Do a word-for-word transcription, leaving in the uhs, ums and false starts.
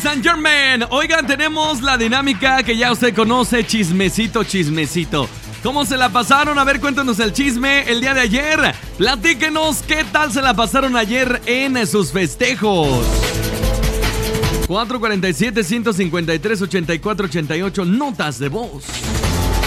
Saint Germain. Oigan, tenemos la dinámica que ya usted conoce, chismecito, chismecito. ¿Cómo se la pasaron? A ver, cuéntanos el chisme el día de ayer. Platíquenos qué tal se la pasaron ayer en sus festejos. cuatro cuatro siete, uno cinco tres, ocho cuatro ocho ocho, notas de voz.